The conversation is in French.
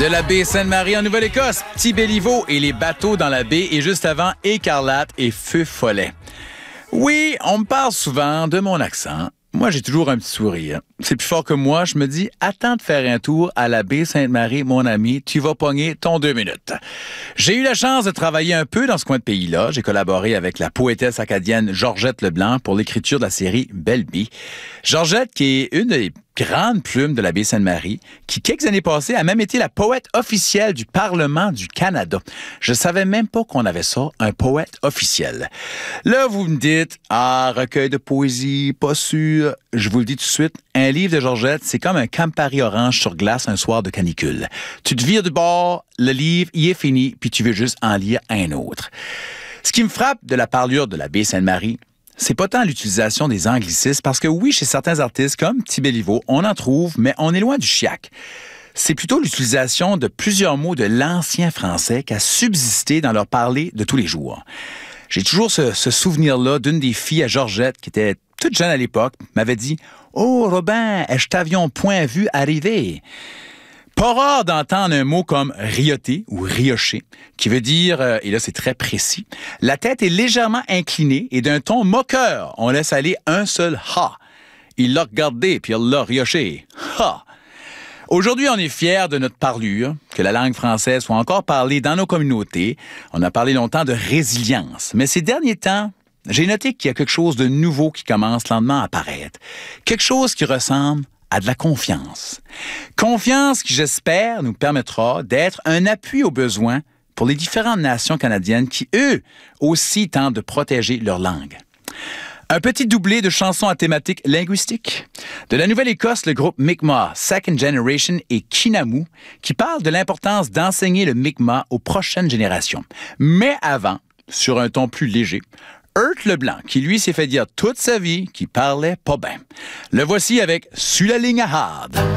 De la baie Sainte-Marie en Nouvelle-Écosse, Petit Béliveau et les bateaux dans la baie, et juste avant, Écarlate et Feu Follet. Oui, on me parle souvent de mon accent. Moi, j'ai toujours un petit sourire. C'est plus fort que moi. Je me dis, attends de faire un tour à la baie Sainte-Marie, mon ami. Tu vas pogner ton 2 minutes. J'ai eu la chance de travailler un peu dans ce coin de pays-là. J'ai collaboré avec la poétesse acadienne Georgette Leblanc pour l'écriture de la série Belle Bee. Georgette, qui est une des grandes plumes de la baie Sainte-Marie, qui, quelques années passées, a même été la poète officielle du Parlement du Canada. Je savais même pas qu'on avait ça, un poète officiel. Là, vous me dites, recueil de poésie, pas sûr. Je vous le dis tout de suite, un livre de Georgette, c'est comme un Campari orange sur glace un soir de canicule. Tu te vires du bord, le livre, il est fini, puis tu veux juste en lire un autre. Ce qui me frappe de la parlure de la baie Sainte-Marie, c'est pas tant l'utilisation des anglicismes, parce que oui, chez certains artistes comme Petit Béliveau, on en trouve, mais on est loin du chiac. C'est plutôt l'utilisation de plusieurs mots de l'ancien français qui a subsisté dans leur parler de tous les jours. J'ai toujours ce souvenir-là d'une des filles à Georgette, qui était toute jeune à l'époque, m'avait dit « Oh, Robin, je t'avions point vu arriver ». Pas rare d'entendre un mot comme rioter ou riocher, qui veut dire, et là c'est très précis, la tête est légèrement inclinée et d'un ton moqueur, on laisse aller un seul ha. Il l'a regardé puis il l'a rioché. Ha! Aujourd'hui, on est fiers de notre parlure, que la langue française soit encore parlée dans nos communautés. On a parlé longtemps de résilience, mais ces derniers temps, j'ai noté qu'il y a quelque chose de nouveau qui commence lentement à apparaître. Quelque chose qui ressemble à de la confiance. Confiance qui, j'espère, nous permettra d'être un appui aux besoins pour les différentes nations canadiennes qui, eux, aussi tentent de protéger leur langue. Un petit doublé de chansons à thématique linguistique. De la Nouvelle-Écosse, le groupe Mi'kmaq, Second Generation et Kinamu, qui parle de l'importance d'enseigner le Mi'kmaq aux prochaines générations. Mais avant, sur un ton plus léger, Hurt Leblanc, qui lui s'est fait dire toute sa vie qu'il parlait pas bien. Le voici avec « Sur la ligne à hard ».